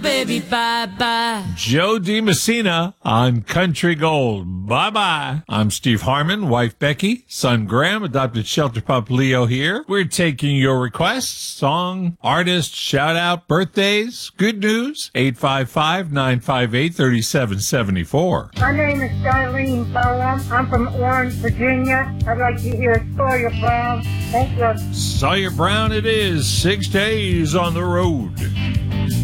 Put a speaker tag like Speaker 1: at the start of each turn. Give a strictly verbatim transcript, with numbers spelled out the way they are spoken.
Speaker 1: Baby, bye-bye.
Speaker 2: Joe DiMessina on Country Gold. Bye-bye. I'm Steve Harmon, wife Becky, son Graham, adopted shelter pup Leo here. We're taking your requests, song, artist, shout-out, birthdays, good news, eight five five, nine five eight, three seven seven four.
Speaker 3: My name is Darlene Bowen. I'm from Orange, Virginia. I'd like to hear Sawyer Brown. Thank you.
Speaker 2: Sawyer Brown it is, six days on the road.